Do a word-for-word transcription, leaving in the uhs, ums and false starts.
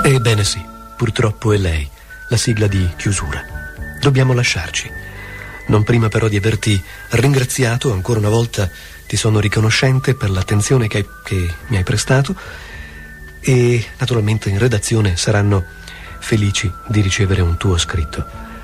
Ebbene sì, purtroppo è lei, la sigla di chiusura. Dobbiamo lasciarci. Non prima però di averti ringraziato ancora una volta. Ti sono riconoscente per l'attenzione che, hai, che mi hai prestato, e naturalmente in redazione saranno felici di ricevere un tuo scritto.